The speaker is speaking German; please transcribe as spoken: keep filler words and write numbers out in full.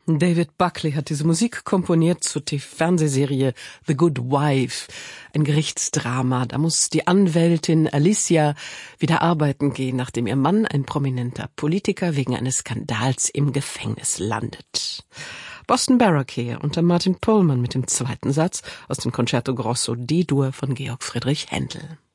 David Buckley hat diese Musik komponiert zur T V-Fernsehserie The Good Wife, ein Gerichtsdrama. Da muss die Anwältin Alicia wieder arbeiten gehen, nachdem ihr Mann, ein prominenter Politiker, wegen eines Skandals im Gefängnis landet. Boston Barracuda unter Martin Pohlmann mit dem zweiten Satz aus dem Concerto Grosso D-Dur von Georg Friedrich Händel.